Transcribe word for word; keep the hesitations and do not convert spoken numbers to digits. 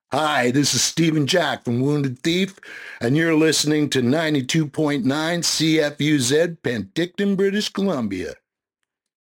Hi, this is Stephen Jack from Wounded Thief, and you're listening to ninety-two point nine C F U Z, Penticton, British Columbia.